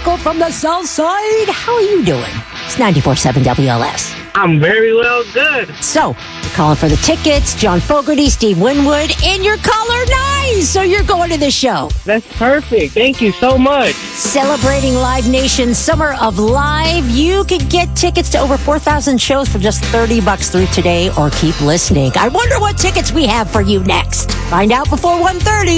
Michael from the South Side. How are you doing? It's 94.7 WLS. I'm very well, good. So, you're calling for the tickets, John Fogerty, Steve Winwood, and your caller nice. So you're going to the show. That's perfect. Thank you so much. Celebrating Live Nation's Summer of Live. You could get tickets to over 4,000 shows for just $30 through today, or keep listening. I wonder what tickets we have for you next. Find out before 1:30.